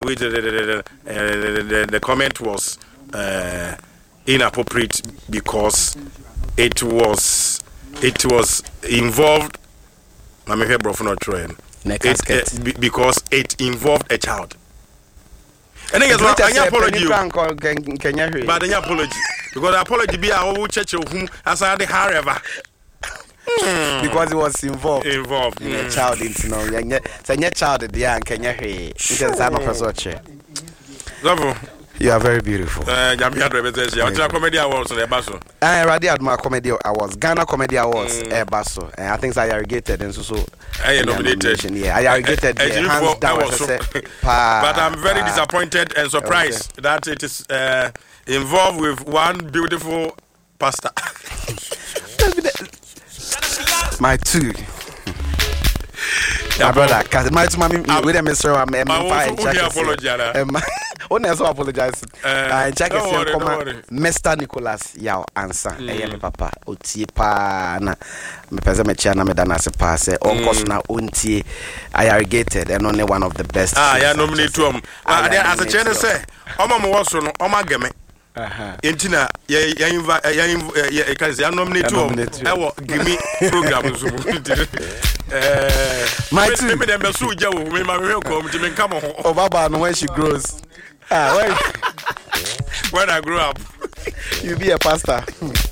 which the comment was inappropriate because it was involved. I'm here, bro, for not trying. Because it involved a child. And then I apology. But I apology because I apology be our church whom as I the however. Because it was involved in a child into no young child at the young Kenya. You are very beautiful. Comedy awards on Basso. I already had my comedy awards, Ghana Comedy Awards, Basso, and I think I irrigated and so I nominated. Yeah, I irrigated hands down. But I'm very disappointed and surprised that it is involved with one beautiful pastor. My two. My brother, cause my two mommy with them is I'm apologize. Check Mr. Nicholas Yao answer. Papa Otiepa na me pese me chia na me dana se pass on na untie I irrigated and only one of the best. Yeah, nominate to him. As a channel say, Oma mo so no Oma geme. Intina ya because I nominate to him. Give me program so. My two me dem so ja wo me ma we come to me come on. Baba no when she grows. When I grew up, you be a pastor.